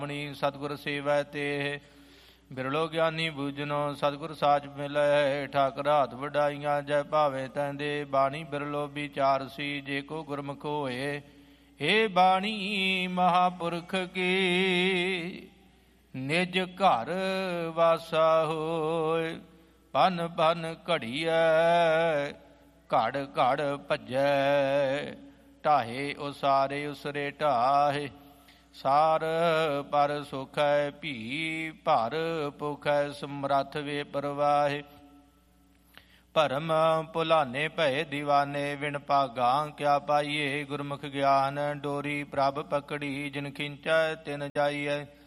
ਸਤਿਗੁਰ ਸੇਵੈ ਤੇ ਬਿਰਲੋ ਗਿਆਨੀ ਬੂਝਨੋ ਸਤਿਗੁਰ ਸਾਚ ਮਿਲੈ। ਠਾਕੁਰ ਹਾਥ ਵਡਾਈਆਂ ਜੈ ਭਾਵੇ ਤੈਂਦੇ ਬਾਣੀ ਬਿਰਲੋ ਵਿਚਾਰਸੀ ਜੇ ਕੋ ਗੁਰਮੁਖ ਹੋਏ। ਏ ਬਾਣੀ ਮਹਾਪੁਰਖ ਕੀ ਨਿਜ ਘਰ ਵਾਸਾ ਹੋਏ। ਭਨ ਭਨ ਘੜੀਐ ਘੜ ਘੜ ਭਜੈ ਢਾਹੇ ਉਸਾਰੇ ਉਸਰੇ ਢਾਹੇ। ਸਾਰ ਪਰ ਸੁਖੈ ਭੀ ਭਰ ਭੁਖੈ ਸਮਰੱਥ ਵੇ ਪਰਵਾਹੇ। ਭਰਮ ਭੁਲਾਨੇ ਭਏ ਦੀਵਾਨੇ ਵਿਣ ਭਾਗਾਂ ਕਿਆ ਪਾਈਏ। ਗੁਰਮੁਖ ਗਿਆਨ ਡੋਰੀ ਪ੍ਰਭ ਪਕੜੀ ਜਿਨ ਖਿੰਚੈ ਤਿਨ ਜਾਈਐ।